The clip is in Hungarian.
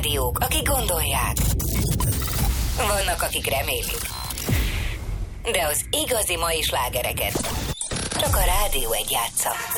fiúk, akik gondolják. Vannak, akik remélik. De az igazi mai slágereket csak a Rádió 1 játsza.